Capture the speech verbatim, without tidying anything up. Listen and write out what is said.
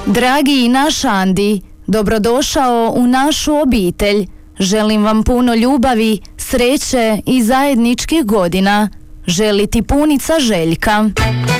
Dragi naš Andi, dobrodošao u našu obitelj. Želim vam puno ljubavi, sreće i zajedničkih godina. Želi ti punica Željka.